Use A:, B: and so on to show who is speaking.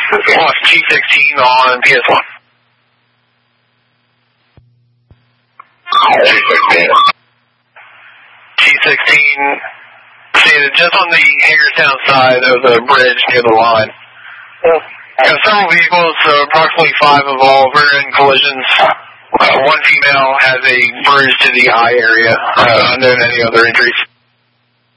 A: Lost T16 on PS1. T16 standing just on the Hagerstown side of the bridge near the line. Several vehicles, approximately 5 of all, were in collisions. One female has a bruise to the eye area, unknown any other injuries.